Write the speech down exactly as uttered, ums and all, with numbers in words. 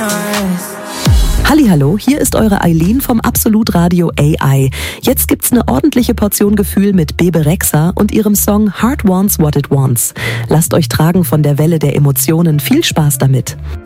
Hallihallo, hier ist eure Eileen vom Absolut Radio A I. Jetzt gibt's eine ordentliche Portion Gefühl mit Bebe Rexha und ihrem Song Heart Wants What It Wants. Lasst euch tragen von der Welle der Emotionen. Viel Spaß damit.